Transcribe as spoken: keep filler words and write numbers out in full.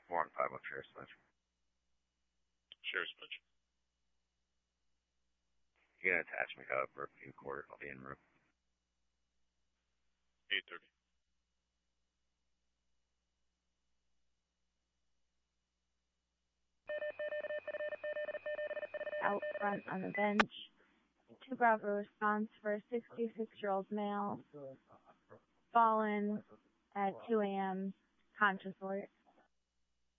four one five one Sheriff's Bunch. Sheriff's Bunch. You can attach me up, Brookview Court. I'll be en route. eight thirty. Out front on the bench. Two Bravo response for a sixty-six-year-old male fallen at two a.m. conscious alert.